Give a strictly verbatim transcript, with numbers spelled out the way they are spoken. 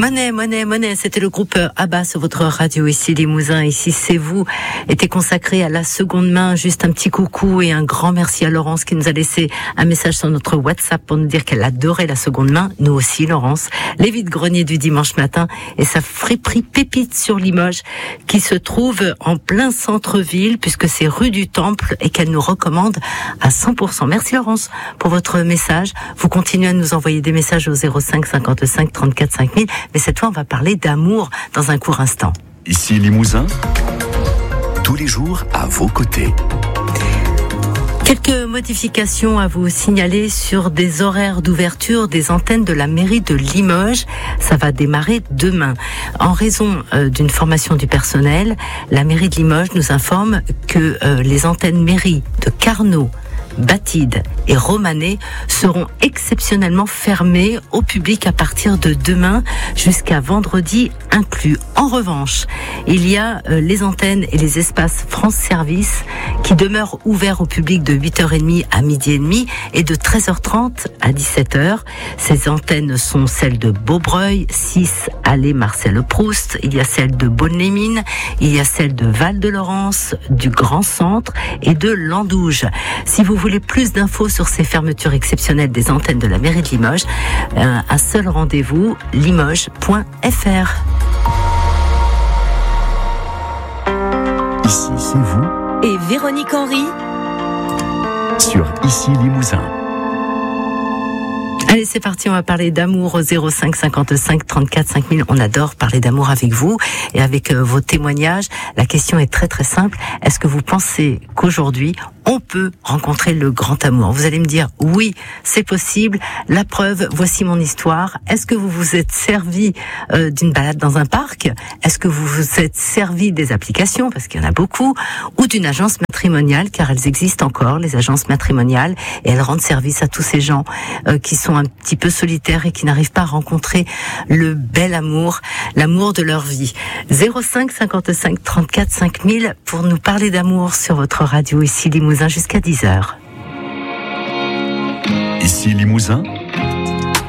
Monnaie, monnaie, monnaie, c'était le groupe ABBA sur votre radio ici Limousin, ici c'est vous, était consacré à la seconde main. Juste un petit coucou et un grand merci à Laurence qui nous a laissé un message sur notre WhatsApp pour nous dire qu'elle adorait la seconde main. Nous aussi, Laurence. Les vides-greniers du dimanche matin et sa friperie Pépite sur Limoges qui se trouve en plein centre-ville puisque c'est rue du Temple et qu'elle nous recommande à cent pour cent. Merci Laurence pour votre message. Vous continuez à nous envoyer des messages au zéro cinq cinquante-cinq trente-quatre cinq mille. Mais cette fois, on va parler d'amour dans un court instant. Ici Limousin, tous les jours à vos côtés. Quelques modifications à vous signaler sur des horaires d'ouverture des antennes de la mairie de Limoges. Ça va démarrer demain. En raison euh, d'une formation du personnel, la mairie de Limoges nous informe que euh, les antennes mairie de Carnot, Batide et Romanée seront exceptionnellement fermées au public à partir de demain jusqu'à vendredi inclus. En revanche, il y a euh, les antennes et les espaces France Service qui demeurent ouverts au public de huit heures trente à midi et demi et de treize heures trente à dix-sept heures. Ces antennes sont celles de Beaubreuil, six allée Marcel Proust, il y a celle de Bonne-les-Mines, il y a celle de Val-de-Laurence, du Grand Centre et de Landouge. Si vous voulez plus d'infos sur ces fermetures exceptionnelles des antennes de la mairie de Limoges, euh, un seul rendez-vous, limoges point f r. Ici, c'est vous. Et Véronique Henry Sur Ici Limousin. Allez, c'est parti, on va parler d'amour au zéro cinq cinquante-cinq trente-quatre cinq mille. On adore parler d'amour avec vous et avec euh, vos témoignages. La question est très très simple. Est-ce que vous pensez qu'aujourd'hui, on peut rencontrer le grand amour? Vous allez me dire, oui, c'est possible. La preuve, voici mon histoire. Est-ce que vous vous êtes servi euh, d'une balade dans un parc? Est-ce que vous vous êtes servi des applications, parce qu'il y en a beaucoup, ou d'une agence matrimoniale, car elles existent encore, les agences matrimoniales, et elles rendent service à tous ces gens euh, qui sont un petit peu solitaires et qui n'arrivent pas à rencontrer le bel amour, l'amour de leur vie. zéro cinq cinquante-cinq trente-quatre cinq mille pour nous parler d'amour sur votre radio ici Limousin jusqu'à dix heures. Ici Limousin,